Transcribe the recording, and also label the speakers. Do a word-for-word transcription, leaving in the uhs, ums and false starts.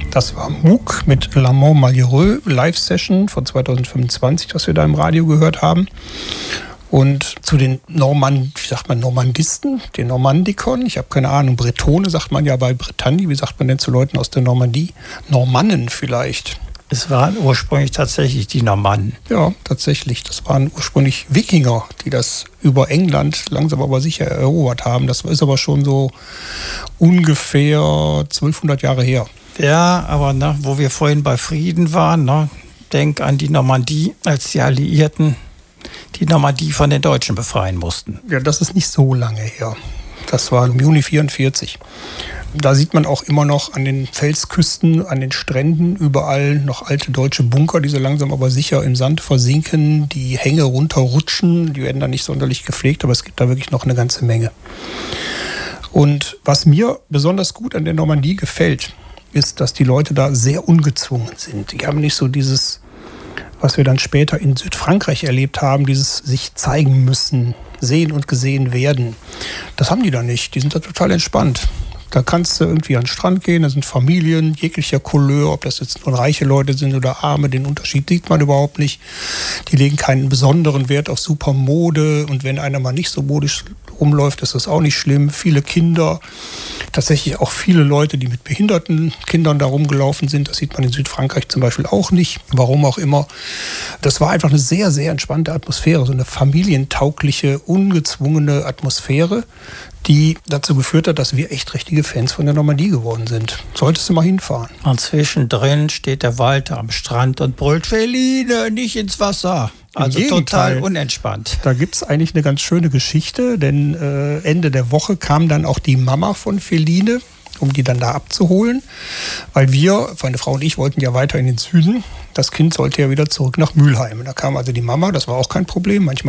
Speaker 1: Das war Moog mit La Mont Malheureux, Live-Session von zwanzig fünfundzwanzig, was wir da im Radio gehört haben. Und zu den Normand, wie sagt man, Normandisten, den Normandikon, ich habe keine Ahnung, Bretone sagt man ja bei Bretagne, wie sagt man denn zu Leuten aus der Normandie? Normannen vielleicht.
Speaker 2: Es waren ursprünglich tatsächlich die Normannen.
Speaker 1: Ja, tatsächlich. Das waren ursprünglich Wikinger, die das über England langsam aber sicher erobert haben. Das ist aber schon so ungefähr zwölfhundert Jahre her.
Speaker 2: Ja, aber ne, wo wir vorhin bei Frieden waren, ne, denk an die Normandie, als die Alliierten die Normandie von den Deutschen befreien mussten.
Speaker 1: Ja, das ist nicht so lange her. Das war im Juni vierundvierzig. Da sieht man auch immer noch an den Felsküsten, an den Stränden überall noch alte deutsche Bunker, die so langsam aber sicher im Sand versinken, die Hänge runterrutschen, die werden da nicht sonderlich gepflegt, aber es gibt da wirklich noch eine ganze Menge. Und was mir besonders gut an der Normandie gefällt, ist, dass die Leute da sehr ungezwungen sind. Die haben nicht so dieses, was wir dann später in Südfrankreich erlebt haben, dieses sich zeigen müssen, sehen und gesehen werden. Das haben die da nicht. Die sind da total entspannt. Da kannst du irgendwie an den Strand gehen, da sind Familien jeglicher Couleur, ob das jetzt nur reiche Leute sind oder Arme, den Unterschied sieht man überhaupt nicht. Die legen keinen besonderen Wert auf super Mode und wenn einer mal nicht so modisch rumläuft, ist das auch nicht schlimm. Viele Kinder, tatsächlich auch viele Leute, die mit behinderten Kindern da rumgelaufen sind, das sieht man in Südfrankreich zum Beispiel auch nicht, warum auch immer. Das war einfach eine sehr, sehr entspannte Atmosphäre, so eine familientaugliche, ungezwungene Atmosphäre, die dazu geführt hat, dass wir echt richtige Fans von der Normandie geworden sind. Solltest du mal hinfahren.
Speaker 2: Und zwischendrin steht der Walter am Strand und brüllt, Feline, nicht ins Wasser. Also total unentspannt.
Speaker 1: Da gibt es eigentlich eine ganz schöne Geschichte, denn äh, Ende der Woche kam dann auch die Mama von Feline, um die dann da abzuholen. Weil wir, meine Frau und ich, wollten ja weiter in den Süden. Das Kind sollte ja wieder zurück nach Mülheim. Da kam also die Mama, das war auch kein Problem. Manchmal